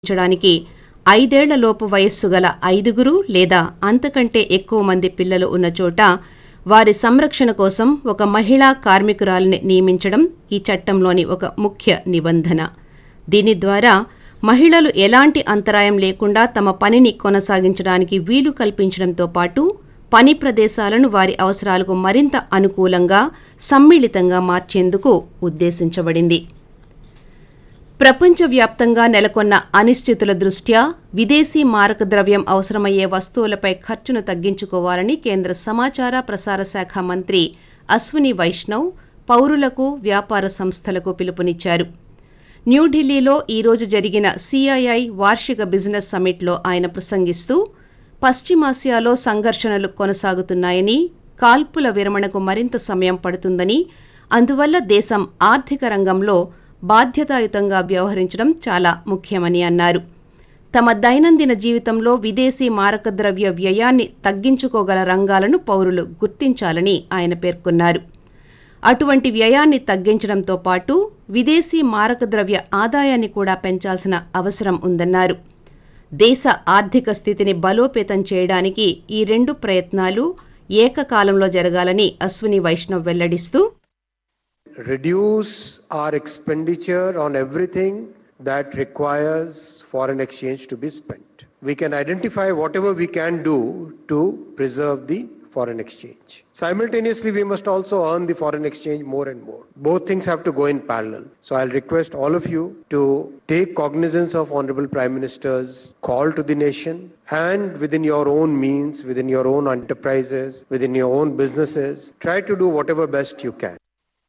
ఉంచడానికి 5 ఏళ్లలోపు వయస్సు గల 5 లేదా అంతకంటే ఎక్కువ మంది పిల్లలు ఉన్న చోట వారి సంరక్షణ కోసం ఒక మహిళా కార్మికురాలిని నియమించడం ఈ చట్టంలోని ఒక ముఖ్య నిబంధన. దీని ద్వారా మహిళలు ఎలాంటి అంతరాయం లేకుండా తమ పనిని కొనసాగించడానికి వీలు కల్పించడంతో పాటు పని ప్రదేశాలను వారి అవసరాలకు మరింత అనుకూలంగా సమ్మిళితంగా మార్చేందుకు ఉద్దేశించబడింది. ప్రపంచవ్యాప్తంగా నెలకొన్న అనిశ్చితుల దృష్ట్యా విదేశీ మారక ద్రవ్యం అవసరమయ్యే వస్తువులపై ఖర్చును తగ్గించుకోవాలని కేంద్ర సమాచార ప్రసార శాఖ మంత్రి అశ్విని వైష్ణవ్ పౌరులకు, వ్యాపార సంస్థలకు పిలుపునిచ్చారు. న్యూఢిల్లీలో ఈరోజు జరిగిన సిఐఐ వార్షిక బిజినెస్ సమ్మిట్లో ఆయన ప్రసంగిస్తూ, పశ్చిమాసియాలో సంఘర్షణలు కొనసాగుతున్నాయని, కాల్పుల విరమణకు మరింత సమయం పడుతుందని, అందువల్ల దేశం ఆర్థిక రంగంలో బాధ్యతాయుతంగా వ్యవహరించడం చాలా ముఖ్యమని అన్నారు. తమ దైనందిన జీవితంలో విదేశీ మారకద్రవ్య వ్యయాన్ని తగ్గించుకోగల రంగాలను పౌరులు గుర్తించాలని ఆయన పేర్కొన్నారు. అటువంటి వ్యయాన్ని తగ్గించడంతో పాటు విదేశీ మారకద్రవ్య ఆదాయాన్ని కూడా పెంచాల్సిన అవసరం ఉందన్నారు. దేశ ఆర్థిక స్థితిని బలోపేతం చేయడానికి ఈ 2 ప్రయత్నాలు ఏకకాలంలో జరగాలని Ashwini Vaishnav వెల్లడిస్తూ, reduce our expenditure on everything that requires foreign exchange to be spent. We can identify whatever we can do to preserve the foreign exchange. Simultaneously, we must also earn the foreign exchange more and more. Both things have to go in parallel. So I'll request all of you to take cognizance of Honorable Prime Minister's call to the nation, and within your own means, within your own enterprises, within your own businesses, try to do whatever best you can.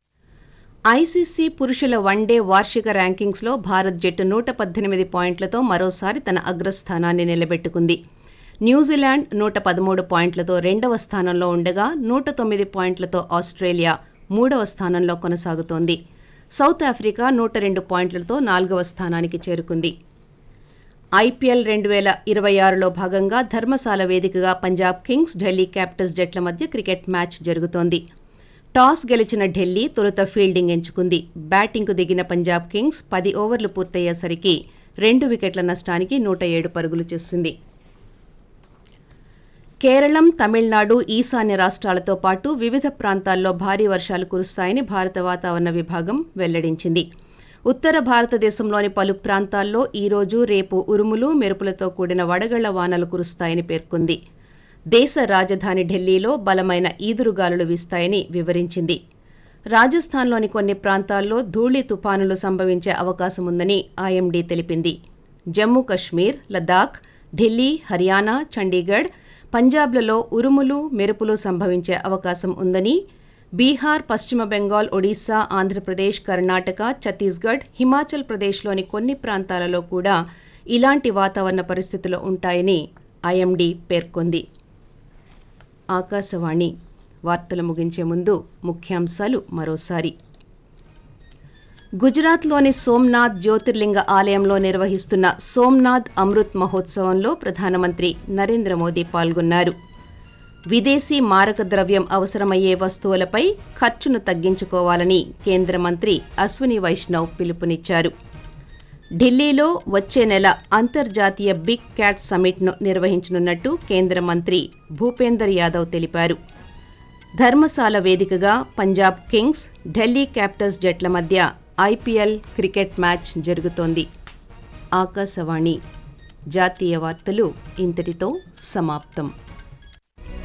ICC పురుషుల one day వార్షిక ర్యాంకింగ్స్లో భారత్ జట్టు 118 పాయింట్లతో మరోసారి తన అగ్రస్థానాన్ని నిలబెట్టుకుంది. New Zealand 113 పాయింట్లతో 2వ స్థానంలో ఉండగా 109 పాయింట్లతో ఆస్ట్రేలియా 3వ స్థానంలో కొనసాగుతోంది. సౌత్ ఆఫ్రికా 102 పాయింట్లతో 4వ స్థానానికి చేరుకుంది. ఐపీఎల్ 2026లో భాగంగా ధర్మశాల వేదికగా పంజాబ్ కింగ్స్, ఢిల్లీ క్యాపిటల్స్ జట్ల మధ్య క్రికెట్ మ్యాచ్ జరుగుతోంది. టాస్ గెలిచిన ఢిల్లీ తొలుత ఫీల్డింగ్ ఎంచుకుంది. బ్యాటింగ్కు దిగిన పంజాబ్ కింగ్స్ 10 ఓవర్లు పూర్తయ్యేసరికి 2 వికెట్ల నష్టానికి 107 పరుగులు చేసింది. కేరళం, తమిళనాడు, ఈశాన్య రాష్ట్రాలతో పాటు వివిధ ప్రాంతాల్లో భారీ వర్షాలు కురుస్తాయని భారత వాతావరణ విభాగం వెల్లడించింది. ఉత్తర భారతదేశంలోని పలు ప్రాంతాల్లో ఈరోజు, రేపు ఉరుములు, మెరుపులతో కూడిన వడగళ్ల వానలు కురుస్తాయని పేర్కొంది. దేశ రాజధాని ఢిల్లీలో బలమైన ఈదురుగాలులు వీస్తాయని వివరించింది. రాజస్థాన్లోని కొన్ని ప్రాంతాల్లో ధూళి తుపానులు సంభవించే అవకాశముందని ఐఎండీ తెలిపింది. జమ్మూ కశ్మీర్, లద్దాఖ్, ఢిల్లీ, హర్యానా, చండీగఢ్, పంజాబ్లలో ఉరుములు, మెరుపులు సంభవించే అవకాశం ఉందని, బీహార్, పశ్చిమ బెంగాల్, ఒడిశా, ఆంధ్రప్రదేశ్, కర్ణాటక, ఛత్తీస్గఢ్, హిమాచల్ ప్రదేశ్లోని కొన్ని ప్రాంతాలలో కూడా ఇలాంటి వాతావరణ పరిస్థితులు ఉంటాయని ఐఎండీ పేర్కొంది. ఆకాశవాణి వార్తలు ముగించే ముందు ముఖ్యాంశాలు మరోసారి. గుజరాత్లోని సోమ్నాథ్ జ్యోతిర్లింగ ఆలయంలో నిర్వహిస్తున్న సోమ్నాథ్ అమృత్ మహోత్సవంలో ప్రధానమంత్రి నరేంద్ర మోదీ పాల్గొన్నారు. విదేశీ మారక ద్రవ్యం అవసరమయ్యే వస్తువులపై ఖర్చును తగ్గించుకోవాలని కేంద్ర మంత్రి అశ్విని వైష్ణవ్ పిలుపునిచ్చారు. ఢిల్లీలో వచ్చే నెల అంతర్జాతీయ బిగ్ క్యాట్ సమ్మిట్ను నిర్వహించనున్నట్టు కేంద్ర మంత్రి భూపేందర్ యాదవ్ తెలిపారు. ధర్మశాల వేదికగా పంజాబ్ కింగ్స్, ఢిల్లీ క్యాపిటల్స్ జట్ల మధ్య ఐపీఎల్ క్రికెట్ మ్యాచ్ జరుగుతోంది. ఆకాశవాణి జాతీయ వార్తలు ఇంతటితో సమాప్తం.